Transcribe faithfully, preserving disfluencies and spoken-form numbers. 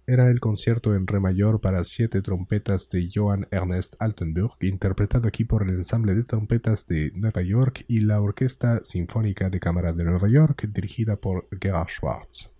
Era el concierto en re mayor para siete trompetas de Johann Ernst Altenburg, interpretado aquí por el Ensamble de Trompetas de Nueva York y la Orquesta Sinfónica de Cámara de Nueva York, dirigida por Gerhard Schwartz.